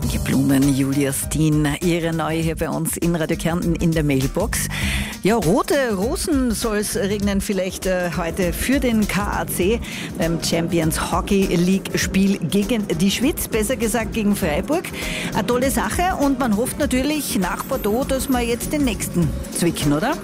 Die Blumen, Julia Steen, ihre neue hier bei uns in Radio Kärnten in der Mailbox. Ja, rote Rosen soll es regnen vielleicht heute für den KAC beim Champions Hockey League Spiel gegen die Schwyz, besser gesagt gegen Freiburg. Eine tolle Sache und man hofft natürlich nach Bordeaux, dass wir jetzt den nächsten zwicken, oder?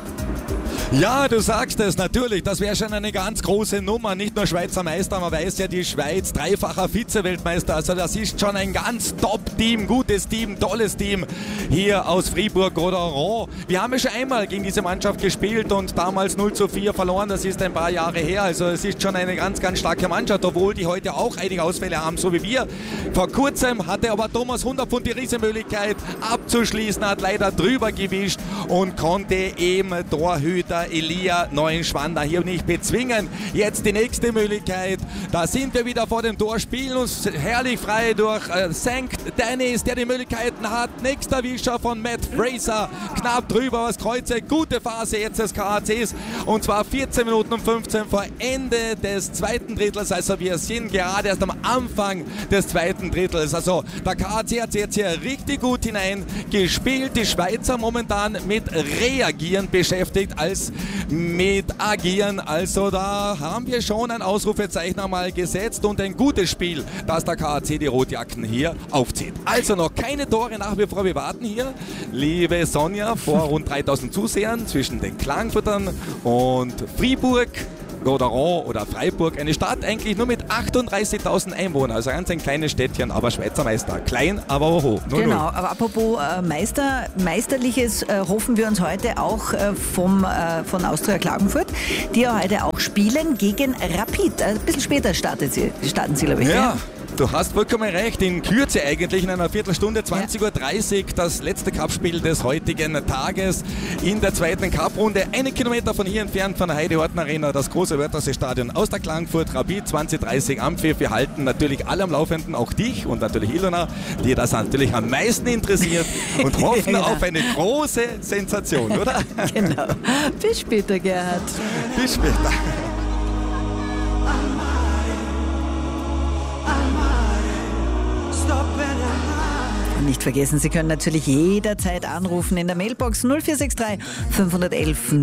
Ja, du sagst es, natürlich, das wäre schon eine ganz große Nummer, nicht nur Schweizer Meister, man weiß ja, die Schweiz, dreifacher Vize-Weltmeister, also das ist schon ein ganz Top-Team, gutes Team, tolles Team hier aus Fribourg-Gotteron. Wir haben ja schon einmal gegen diese Mannschaft gespielt und damals 0:4 verloren, das ist ein paar Jahre her, also es ist schon eine ganz, ganz starke Mannschaft, obwohl die heute auch einige Ausfälle haben, so wie wir. Vor kurzem hatte aber Thomas Hundertpfund die Riesenmöglichkeit abzuschließen, hat leider drüber gewischt und konnte eben Torhüter Elia Neuenschwander hier nicht bezwingen. Jetzt die nächste Möglichkeit. Da sind wir wieder vor dem Tor, spielen uns herrlich frei durch St. Dennis, der die Möglichkeiten hat. Nächster Wischer von Matt Fraser. Knapp drüber, was Kreuze. Gute Phase jetzt des KACs. Und zwar 14 Minuten und 15 vor Ende des zweiten Drittels. Also wir sind gerade erst am Anfang des zweiten Drittels. Also der KAC hat jetzt hier richtig gut hineingespielt. Die Schweizer momentan mit Reagieren beschäftigt als mit Agieren. Also da haben wir schon ein Ausrufezeichen einmal gesetzt und ein gutes Spiel, dass der KAC die Rotjacken hier aufzieht. Also noch keine Tore nach wie vor. Wir warten hier, liebe Sonja, vor rund 3000 Zusehern zwischen den Klagenfurtern und Fribourg. Gotteron oder Freiburg, eine Stadt eigentlich nur mit 38.000 Einwohnern, also ganz ein kleines Städtchen, aber Schweizer Meister. Klein, aber hoch. Genau, aber apropos Meisterliches hoffen wir uns heute auch von Austria Klagenfurt, die ja heute auch spielen gegen Rapid. Ein bisschen später starten sie, glaube ich. Ja. Du hast vollkommen recht, in Kürze eigentlich, in einer Viertelstunde, 20:30 Uhr, das letzte Cupspiel des heutigen Tages in der zweiten Cuprunde. 1 Kilometer von hier entfernt von der Heide-Horten Arena, das große Wörthersee-Stadion aus der Klagenfurt, Rapid 20:30 am Pfiff. Wir halten natürlich alle am Laufenden, auch dich und natürlich Ilona, die das natürlich am meisten interessiert und hoffen auf eine große Sensation, oder? Genau. Bis später, Gerhard. Bis später. Nicht vergessen, Sie können natürlich jederzeit anrufen in der Mailbox 0463 511